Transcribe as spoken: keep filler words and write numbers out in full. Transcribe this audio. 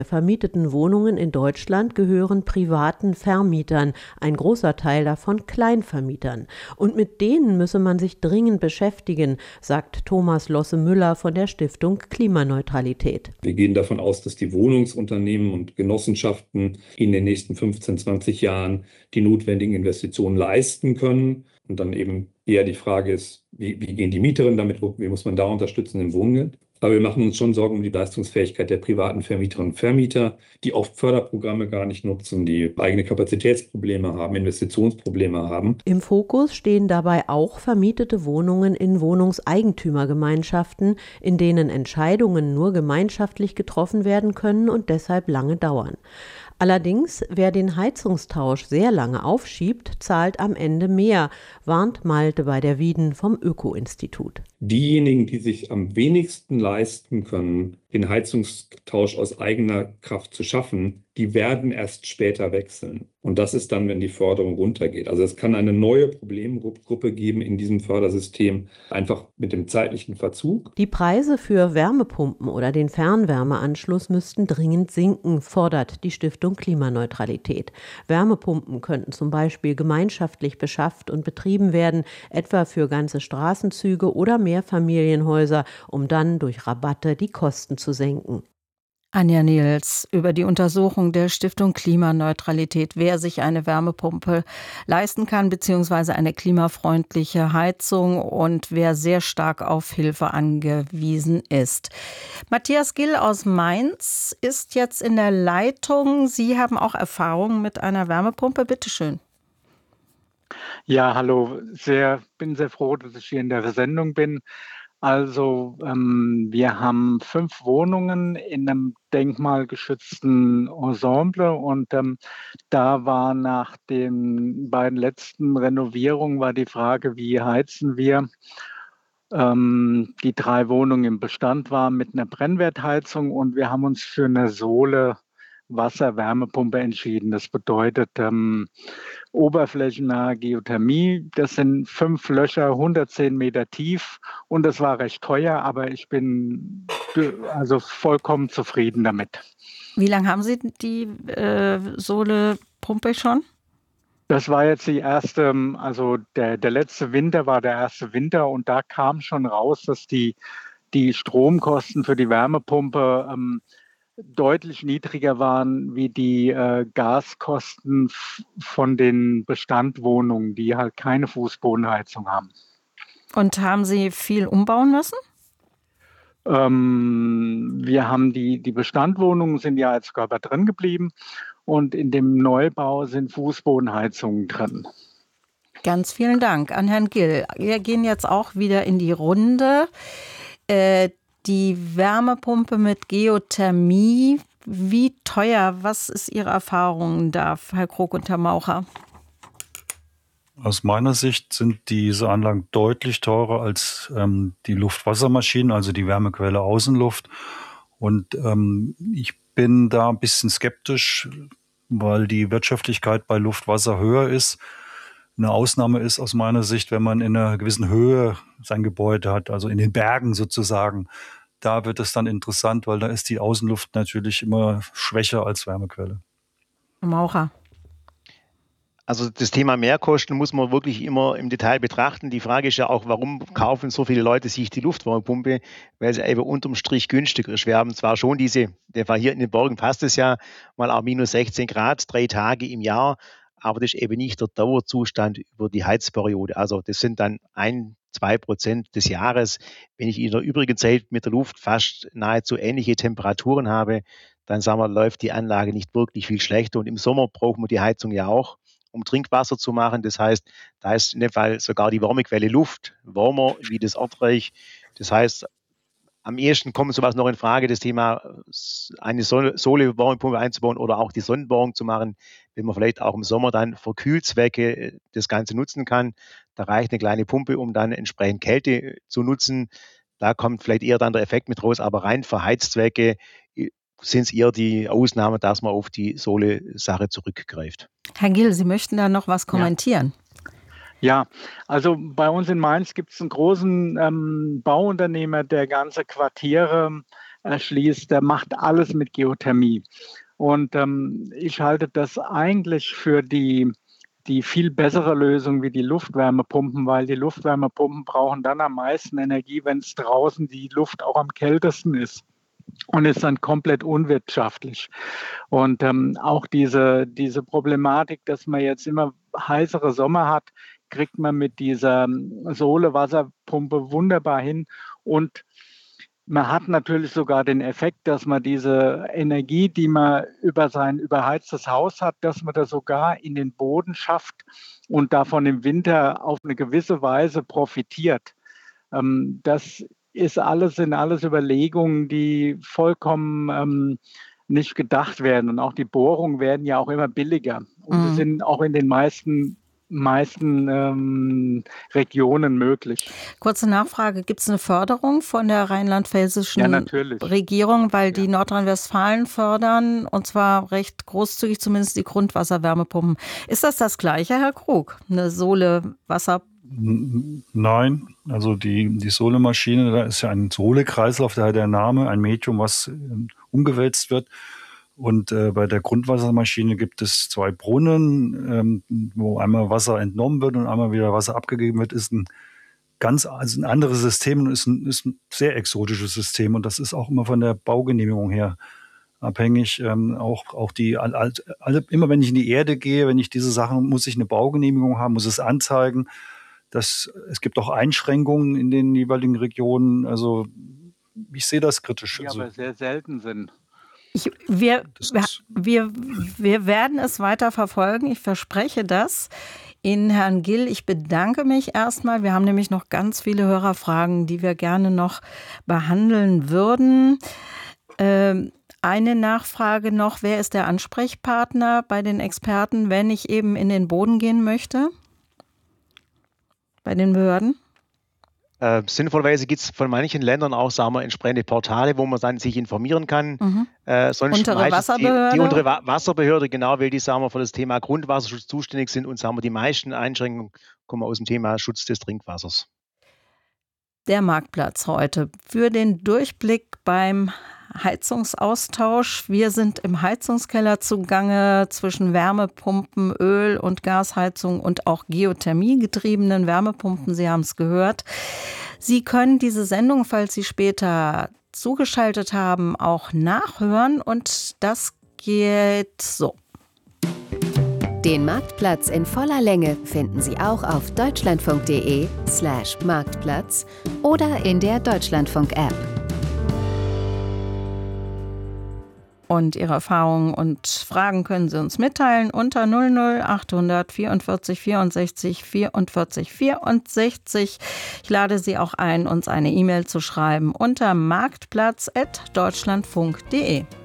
Vermieteten Wohnungen in Deutschland gehören privaten Vermietern, ein großer Teil davon Kleinvermietern. Und mit denen müsse man sich dringend beschäftigen, sagt Thomas Losse-Müller von der Stiftung Klimaneutralität. Wir gehen davon aus, dass die Wohnungsunternehmen und Genossenschaften in den nächsten fünfzehn, zwanzig Jahren die notwendigen Investitionen leisten können. Und dann eben eher die Frage ist, wie, wie gehen die Mieterinnen damit um, wie muss man da unterstützen im Wohnen? Aber wir machen uns schon Sorgen um die Leistungsfähigkeit der privaten Vermieterinnen und Vermieter, die oft Förderprogramme gar nicht nutzen, die eigene Kapazitätsprobleme haben, Investitionsprobleme haben. Im Fokus stehen dabei auch vermietete Wohnungen in Wohnungseigentümergemeinschaften, in denen Entscheidungen nur gemeinschaftlich getroffen werden können und deshalb lange dauern. Allerdings, wer den Heizungstausch sehr lange aufschiebt, zahlt am Ende mehr, warnt Malte bei der Wieden vom Öko-Institut. Diejenigen, die sich am wenigsten leisten können, den Heizungstausch aus eigener Kraft zu schaffen, die werden erst später wechseln. Und das ist dann, wenn die Förderung runtergeht. Also es kann eine neue Problemgruppe geben in diesem Fördersystem, einfach mit dem zeitlichen Verzug. Die Preise für Wärmepumpen oder den Fernwärmeanschluss müssten dringend sinken, fordert die Stiftung Klimaneutralität. Wärmepumpen könnten zum Beispiel gemeinschaftlich beschafft und betrieben werden, etwa für ganze Straßenzüge oder Mehrfamilienhäuser, um dann durch Rabatte die Kosten zu senken. Anja Nils über die Untersuchung der Stiftung Klimaneutralität, wer sich eine Wärmepumpe leisten kann, beziehungsweise eine klimafreundliche Heizung und wer sehr stark auf Hilfe angewiesen ist. Matthias Gill aus Mainz ist jetzt in der Leitung. Sie haben auch Erfahrung mit einer Wärmepumpe. Bitte schön. Ja, hallo. Sehr, bin sehr froh, dass ich hier in der Sendung bin. Also ähm, wir haben fünf Wohnungen in einem denkmalgeschützten Ensemble und ähm, da war nach den beiden letzten Renovierungen war die Frage, wie heizen wir. Ähm, die drei Wohnungen im Bestand waren mit einer Brennwertheizung und wir haben uns für eine Sohle Wasser-Wärmepumpe entschieden. Das bedeutet ähm, oberflächennahe Geothermie. Das sind fünf Löcher, hundertzehn Meter tief und das war recht teuer, aber ich bin also vollkommen zufrieden damit. Wie lange haben Sie die äh, Sohle-Pumpe schon? Das war jetzt die erste, also der, der letzte Winter war der erste Winter und da kam schon raus, dass die, die Stromkosten für die Wärmepumpe ähm, deutlich niedriger waren wie die äh, Gaskosten f- von den Bestandwohnungen, die halt keine Fußbodenheizung haben. Und haben Sie viel umbauen müssen? Ähm, wir haben die, die Bestandwohnungen sind ja als Körper drin geblieben und in dem Neubau sind Fußbodenheizungen drin. Ganz vielen Dank an Herrn Gill. Wir gehen jetzt auch wieder in die Runde. Äh, die Wärmepumpe mit Geothermie, wie teuer, was ist Ihre Erfahrung da, Herr Krog und Herr Maucher? Aus meiner Sicht sind diese Anlagen deutlich teurer als ähm, die Luftwassermaschinen, also die Wärmequelle Außenluft. Und ähm, ich bin da ein bisschen skeptisch, weil die Wirtschaftlichkeit bei Luftwasser höher ist. Eine Ausnahme ist aus meiner Sicht, wenn man in einer gewissen Höhe sein Gebäude hat, also in den Bergen sozusagen. Da wird es dann interessant, weil da ist die Außenluft natürlich immer schwächer als Wärmequelle. Maucher. Also das Thema Mehrkosten muss man wirklich immer im Detail betrachten. Die Frage ist ja auch, warum kaufen so viele Leute sich die Luftwärmepumpe, weil sie eben unterm Strich günstiger ist. Wir haben zwar schon diese, der Fall hier in den Bergen passt es ja, mal auch minus sechzehn Grad, drei Tage im Jahr, aber das ist eben nicht der Dauerzustand über die Heizperiode. Also das sind dann ein, zwei Prozent des Jahres. Wenn ich in der übrigen Zeit mit der Luft fast nahezu ähnliche Temperaturen habe, dann sagen wir, läuft die Anlage nicht wirklich viel schlechter. Und im Sommer brauchen wir die Heizung ja auch, um Trinkwasser zu machen. Das heißt, da ist in dem Fall sogar die Wärmequelle Luft wärmer wie das Erdreich. Das heißt, am ehesten kommt sowas noch in Frage, das Thema eine Sohle-Wärmepumpe einzubauen oder auch die Sonnenbohrung zu machen, wenn man vielleicht auch im Sommer dann für Kühlzwecke das Ganze nutzen kann. Da reicht eine kleine Pumpe, um dann entsprechend Kälte zu nutzen. Da kommt vielleicht eher dann der Effekt mit raus, aber rein für Heizzwecke sind es eher die Ausnahmen, dass man auf die Sohle-Sache zurückgreift. Herr Gill, Sie möchten da noch was kommentieren? Ja, also bei uns in Mainz gibt es einen großen ähm, Bauunternehmer, der ganze Quartiere erschließt, der macht alles mit Geothermie. Und ähm, ich halte das eigentlich für die, die viel bessere Lösung wie die Luftwärmepumpen, weil die Luftwärmepumpen brauchen dann am meisten Energie, wenn es draußen die Luft auch am kältesten ist. Und ist dann komplett unwirtschaftlich. Und ähm, auch diese, diese Problematik, dass man jetzt immer heißere Sommer hat, kriegt man mit dieser Sohle-Wasserpumpe wunderbar hin. Und man hat natürlich sogar den Effekt, dass man diese Energie, die man über sein überheiztes Haus hat, dass man das sogar in den Boden schafft und davon im Winter auf eine gewisse Weise profitiert. Ähm, das ist alles, sind alles Überlegungen, die vollkommen ähm, nicht gedacht werden. Und auch die Bohrungen werden ja auch immer billiger. Und mhm. sie sind auch in den meisten, meisten ähm, Regionen möglich. Kurze Nachfrage, gibt es eine Förderung von der rheinland-pfälzischen ja, natürlich. Regierung, weil ja. die Nordrhein-Westfalen fördern, und zwar recht großzügig zumindest die Grundwasserwärmepumpen. Ist das das Gleiche, Herr Krug? Eine Sohle-Wasserpumpe? Nein, also die, die Sohle-Maschine, da ist ja ein Sohle-Kreislauf, daher der Name, ein Medium, was äh, umgewälzt wird. Und äh, bei der Grundwassermaschine gibt es zwei Brunnen, ähm, wo einmal Wasser entnommen wird und einmal wieder Wasser abgegeben wird. Ist ein ganz also ein anderes System und ist ein, ist ein sehr exotisches System. Und das ist auch immer von der Baugenehmigung her abhängig. Ähm, auch, auch die, alle, alle, immer wenn ich in die Erde gehe, wenn ich diese Sachen, muss ich eine Baugenehmigung haben, muss es anzeigen. Das, es gibt auch Einschränkungen in den jeweiligen Regionen. Also ich sehe das kritisch. Die also, aber sehr selten sind. Ich, wir, wir, wir werden es weiter verfolgen, ich verspreche das. Ihnen, Herrn Gill, ich bedanke mich erstmal. Wir haben nämlich noch ganz viele Hörerfragen, die wir gerne noch behandeln würden. Ähm, Eine Nachfrage noch, wer ist der Ansprechpartner bei den Experten, wenn ich eben in den Boden gehen möchte? Bei den Behörden? Äh, sinnvollerweise gibt es von manchen Ländern auch, sagen wir, entsprechende Portale, wo man dann sich informieren kann. Mhm. Äh, sonst untere Wasserbehörde? Die, die untere Wa- Wasserbehörde, genau, weil die, sagen wir, für das Thema Grundwasserschutz zuständig sind und, sagen wir, die meisten Einschränkungen kommen aus dem Thema Schutz des Trinkwassers. Der Marktplatz heute für den Durchblick beim Heizungsaustausch. Wir sind im Heizungskeller zugange zwischen Wärmepumpen, Öl- und Gasheizung und auch Geothermie getriebenen Wärmepumpen. Sie haben es gehört. Sie können diese Sendung, falls Sie später zugeschaltet haben, auch nachhören und das geht so. Den Marktplatz in voller Länge finden Sie auch auf deutschlandfunk.de slash Marktplatz oder in der Deutschlandfunk-App. Und Ihre Erfahrungen und Fragen können Sie uns mitteilen unter null null achthundert vierundvierzig vierundsechzig vierundvierzig vierundsechzig. Ich lade Sie auch ein, uns eine E-Mail zu schreiben unter marktplatz at deutschlandfunk punkt de.